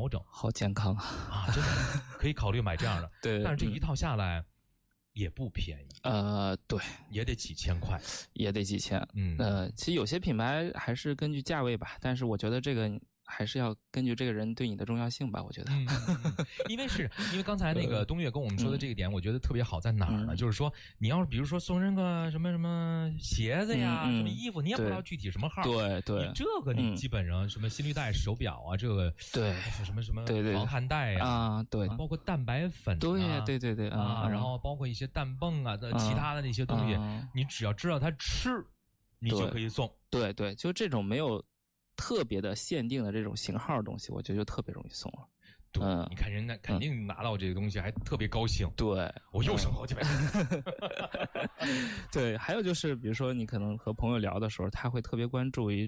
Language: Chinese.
调整， 好健康啊！ 真的可以考虑买这样的。 对， 但是这一套下来也不便宜。 对， 也得几千块， 也得几千。其实有些品牌还是根据价位吧，但是我觉得这个还是要根据这个人对你的重要性吧，我觉得。 因为刚才那个东岳跟我们说的这个点，我觉得特别好在哪儿呢？就是说，你要是比如说送人个什么鞋子呀，什么衣服，你也不知道具体什么号。 对， 你这个你基本上什么心率带、手表啊，这个对什么防汗带呀， 对， 包括蛋白粉， 对啊，然后包括一些氮泵啊的其他的那些东西，你只要知道它吃，你就可以送。 对，就这种没有特别的限定的这种型号的东西，我觉得就特别容易送了。 对，你看人家肯定拿到这个东西还特别高兴。 对， 我又省好几百。 对，还有就是比如说你可能和朋友聊的时候，他会特别关注于